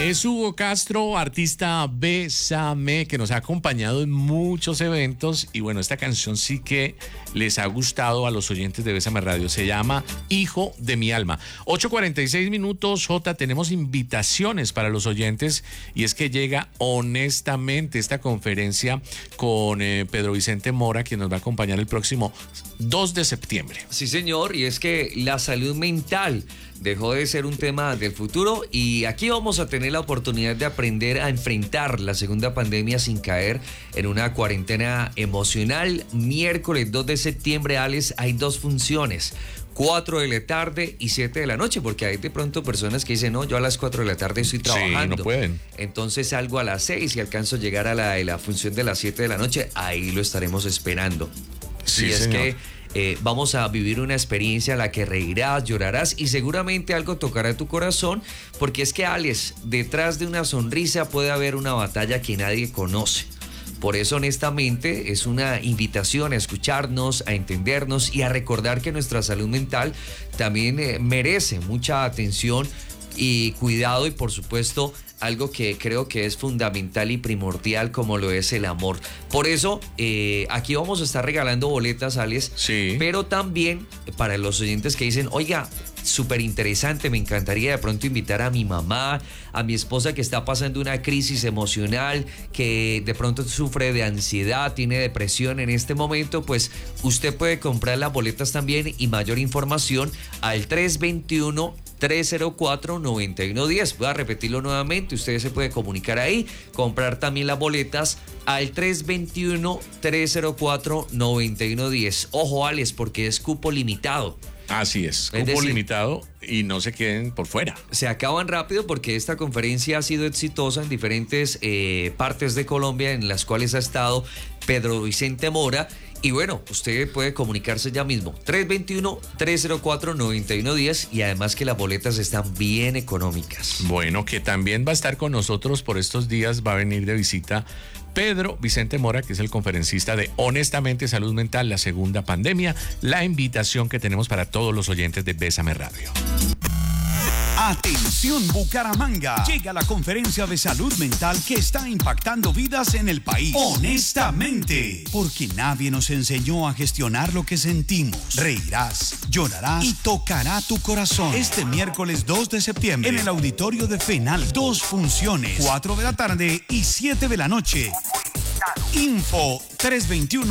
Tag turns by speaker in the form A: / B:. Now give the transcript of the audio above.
A: Es Hugo Castro, artista Bésame, que nos ha acompañado en muchos eventos. Y bueno, esta canción sí que les ha gustado a los oyentes de Bésame Radio. Se llama Hijo de mi alma. 8:46 minutos, Jota, tenemos invitaciones para los oyentes. Y es que llega honestamente esta conferencia con Pedro Vicente Mora, quien nos va a acompañar el próximo 2 de septiembre.
B: Sí, señor, y es que la salud mental dejó de ser un tema del futuro y aquí vamos a tener la oportunidad de aprender a enfrentar la segunda pandemia sin caer en una cuarentena emocional. Miércoles 2 de septiembre, Alex, hay 2 funciones. 4 de la tarde y 7 de la noche, porque hay de pronto personas que dicen, no, yo a las 4 de la tarde estoy trabajando.
A: Sí, no pueden.
B: Entonces salgo a las 6 y alcanzo a llegar a la función de las 7 de la noche, ahí lo estaremos esperando.
A: Sí,
B: y es
A: señor.
B: que vamos a vivir una experiencia en la que reirás, llorarás y seguramente algo tocará tu corazón, porque es que, Alex, detrás de una sonrisa puede haber una batalla que nadie conoce. Por eso, honestamente, es una invitación a escucharnos, a entendernos y a recordar que nuestra salud mental también merece mucha atención y cuidado y, por supuesto, algo que creo que es fundamental y primordial como lo es el amor. Por eso, aquí vamos a estar regalando boletas, Alex,
A: Sí.
B: pero también para los oyentes que dicen, oiga, súper interesante, me encantaría de pronto invitar a mi mamá, a mi esposa que está pasando una crisis emocional, que de pronto sufre de ansiedad, tiene depresión en este momento, pues usted puede comprar las boletas también y mayor información al 321-304-9110. Voy a repetirlo nuevamente, usted se puede comunicar ahí, comprar también las boletas al 321-304-9110. Ojo, Alex, porque es cupo limitado.
A: Así es, cupo
B: decir,
A: limitado y no se queden por fuera.
B: Se acaban rápido porque esta conferencia ha sido exitosa en diferentes partes de Colombia en las cuales ha estado Pedro Vicente Mora. Y bueno, usted puede comunicarse ya mismo, 321-304-9110 y además que las boletas están bien económicas.
A: Bueno, que también va a estar con nosotros por estos días, va a venir de visita Pedro Vicente Mora, que es el conferencista de Honestamente Salud Mental, la segunda pandemia, la invitación que tenemos para todos los oyentes de Bésame Radio.
C: Atención Bucaramanga, llega la conferencia de salud mental que está impactando vidas en el país. Honestamente, porque nadie nos enseñó a gestionar lo que sentimos. Reirás, llorarás y tocará tu corazón. Este miércoles 2 de septiembre en el auditorio de FENAL, 2 funciones, 4 de la tarde y 7 de la noche. Info 321